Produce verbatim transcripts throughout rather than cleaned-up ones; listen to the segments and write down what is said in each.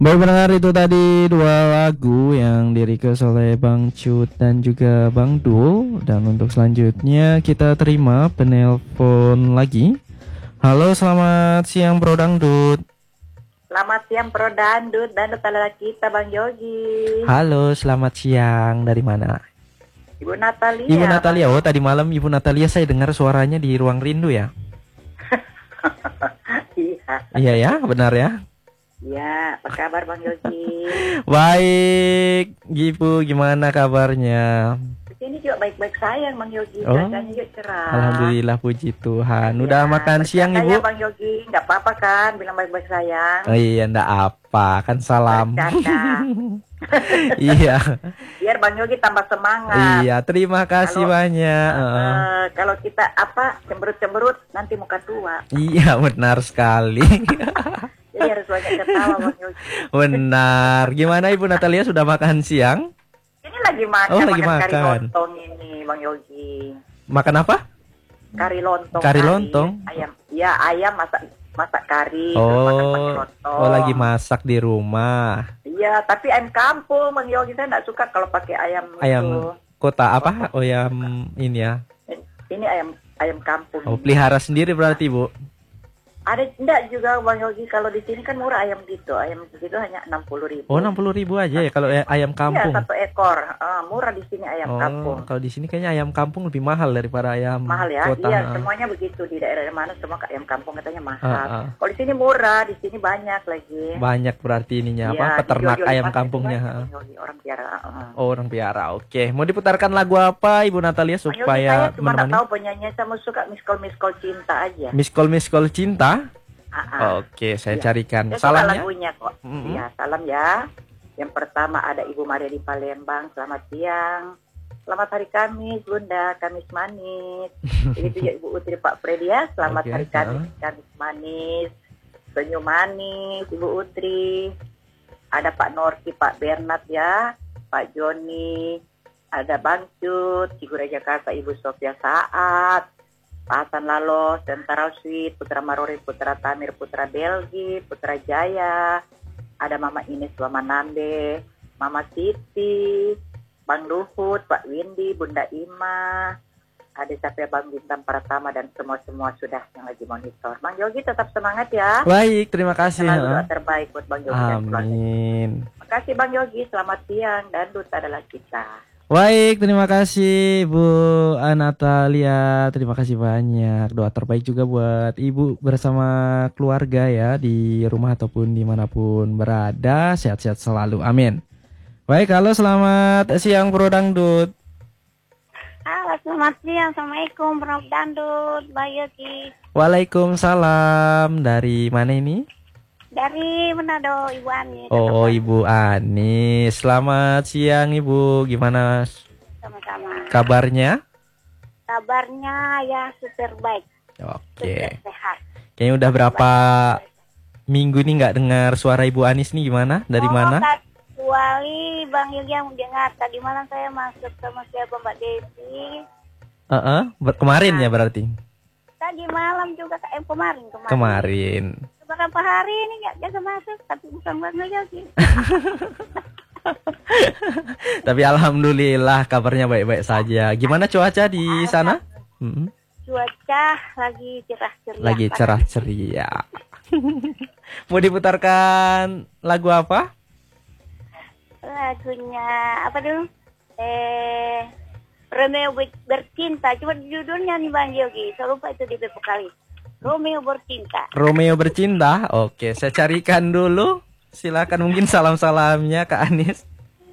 Baik pendengar, itu tadi dua lagu yang di-request oleh Bang Cut dan juga Bang Dul. Dan untuk selanjutnya kita terima penelpon lagi. Halo, selamat siang Bro Dangdut. Selamat siang Pro Dandut, Dandut adalah kita Bang Yogi. Halo, selamat siang. Dari mana? Ibu Natalia. Ibu Natalia. Oh, tadi malam Ibu Natalia saya dengar suaranya di Ruang Rindu ya. Iya. Iya ya, benar ya. Iya, apa kabar Bang Yogi? Baik, Ibu gimana kabarnya? Di sini juga baik-baik sayang Bang Yogi, Oh, cuacanya juga cerah. Alhamdulillah, puji Tuhan. Ya, Udah makan siang bercanda Ibu? ya Bang Yogi, nggak apa-apa kan? Bilang baik-baik sayang. Oh iya, ndak apa, kan salam. Bercanda. Iya, Biar Bang Yogi tambah semangat. iya, terima kasih Kalau- banyak. Eh, Heeh. eh, kalau kita apa cemberut-cemberut nanti muka tua. Iya, benar sekali. Jadi harus banyak ketawa Bang Yogi. Benar. Gimana Ibu Natalia, sudah makan siang? Ini lagi makan, Oh, lagi makan kari makan. lontong ini Bang Yogi. Makan apa? Kari lontong. Kari lontong? Ayam. Ya, ayam masak masak kari. terus makan pakai Oh, lontong. oh lagi masak di rumah. Iya, tapi ayam kampung Bang Yogi, saya nggak suka kalau pakai ayam Ayam itu. kota apa? Oh, ayam ini ya. Ini ayam ayam kampung. Oh, pelihara sendiri berarti, Bu. Ada enggak juga Bang Yogi, kalau di sini kan murah ayam gitu. Ayam gitu hanya enam puluh ribu. Oh, enam puluh ribu aja ya kalau ay- ayam kampung. Iya, satu ekor. Ah, murah di sini ayam Oh, kampung. kalau di sini kayaknya ayam kampung lebih mahal daripada ayam Mahal ya? kota. Iya, Heeh. semuanya begitu. Di daerah mana semua ayam kampung katanya mahal. Ah, ah. Kalau di sini murah, di sini banyak lagi. Banyak berarti ininya Iya, apa? Peternak dijual-jual di ayam pasar kampungnya. itu Heeh. banyak, Bang Yogi, orang piara. heeh. Oh, orang piara. Oke, mau diputarkan lagu apa Ibu Natalia Bang Yogi, supaya saya cuma nggak menemani? tahu penyanyi, saya mau suka miss call miss call cinta aja. Miss call Miss call cinta. Ah, ah. Oke, saya Iya. carikan. Saya suka Salamnya. lagunya kok. Mm-mm. Ya, salam ya. Yang pertama ada Ibu Maria di Palembang, selamat siang. Selamat hari Kamis, Bunda, Kamis manis. Begitu ya Ibu Utri Pak Freddy ya, selamat Oke, hari Kamis, Kamis manis. Senyum manis, Ibu Utri. Ada Pak Norki, Pak Bernard ya, Pak Joni, ada Bang Cut, Cigura Jakarta, Ibu Sofia Saat, Pak Hasan Lalo, Tentara Sweet, Putra Marori, Putra Tamir, Putra Belgi, Putra Jaya, ada Mama Ines, Mama Nambe, Mama Siti, Bang Luhut, Pak Windy, Bunda Ima, ada sampai Bang Bintang Pratama dan semua-semua sudah yang lagi monitor. Bang Yogi tetap semangat ya. Baik, terima kasih. Selalu doa Heeh. terbaik buat Bang Yogi dan keluarga. Amin. Terima kasih Bang Yogi, selamat siang dan Duta adalah kita. Baik, terima kasih Bu Natalia. Terima kasih banyak. Doa terbaik juga buat Ibu bersama keluarga ya, di rumah ataupun dimanapun berada. Sehat-sehat selalu. Amin. Baik, halo, selamat siang Bro Dangdut. Halo, selamat siang. Assalamualaikum, Bro Dandut, Mbak Yogi. Waalaikumsalam. Dari mana ini? Dari Manado, Ibu Ani. Oh, Ibu Ani. Selamat siang Ibu. Gimana Sama-sama. kabarnya? Kabarnya ya super baik, Oke. super sehat. Kayaknya udah berapa minggu nih nggak dengar suara Ibu Anis nih, gimana? Dari Oh, mana? kecuali Bang Yogi yang dengar. Tadi malam saya masuk sama siapa Mbak Desi. Heeh, ber- kemarin ya berarti. Tadi malam juga eh, kemarin kemarin. Kemarin. Beberapa hari ini nggak jaga masuk, tapi bukan Bang Yogi. Tapi alhamdulillah kabarnya baik-baik saja. Gimana cuaca di sana? Mm-mm. Cuaca lagi cerah ceria. Lagi cerah ceria. Mau diputarkan lagu apa? Lagunya apa dulu? Eh, Romeo Ber- bercinta. Cuma judulnya nih Bang Yogi. Saya lupa itu di beberapa kali. Romeo bercinta. Romeo bercinta. Oke, saya carikan dulu. Silakan, mungkin salam-salamnya Kak Anis.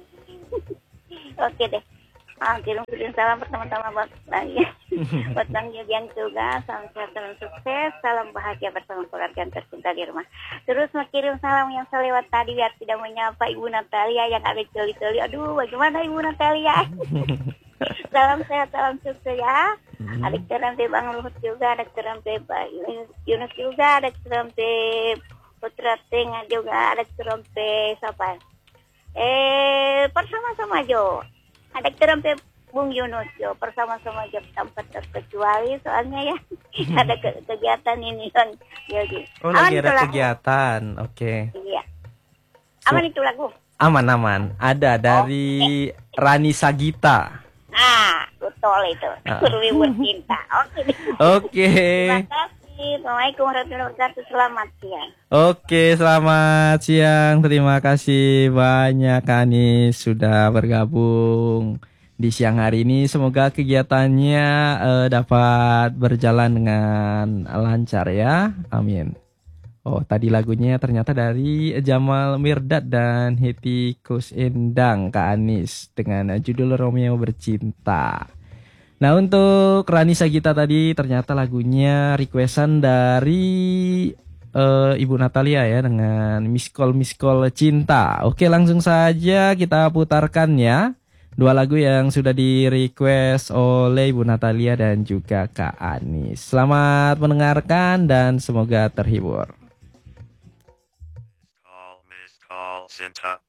Oke deh. Ah, kirim-kirim salam pertama-tama buat Bang Yogi. Buat Bang Yogi yang juga. Salam sehat, salam sukses. Salam bahagia bersama keluarga yang tercinta di rumah. Terus mau kirim salam yang selewat tadi biar tidak menyapa Ibu Natalia yang ada celi-celi. Aduh, bagaimana Ibu Natalia? Salam sehat, salam sukses ya. Hmm. Ada kerampe Bang Luhut juga, ada kerampe Bang Yunus juga, ada kerampe Putra Tengah juga, ada kerampe siapa? Eh, bersama-sama Jo. Ada kerampe Bung Yunus Jo, bersama-sama Jo tanpa terkecuali soalnya ya. Ada ke- kegiatan ini kan Yogi. Oh, lagi Aman ada tulah. kegiatan. Oke. Iya. Aman itu lagu? Aman-aman. Ada dari Rani Sagita. Ah, betul itu. Ah. Kurwi bercinta. Oke. Oke. Terima kasih. Assalamualaikum warahmatullahi wabarakatuh. Selamat siang. Oke, selamat siang. Terima kasih banyak Anis sudah bergabung di siang hari ini. Semoga kegiatannya eh, dapat berjalan dengan lancar ya. Amin. Oh, tadi lagunya ternyata dari Jamal Mirdad dan Hetikus Endang Kak Anis dengan judul Romeo Bercinta. Nah, untuk Rani Sagita tadi ternyata lagunya requestan dari eh, Ibu Natalia ya dengan Miss Call Miss Call Cinta. Oke, langsung saja kita putarkan ya. Dua lagu yang sudah di request oleh Ibu Natalia dan juga Kak Anis. Selamat mendengarkan dan semoga terhibur. Call, Miss Call Cinta.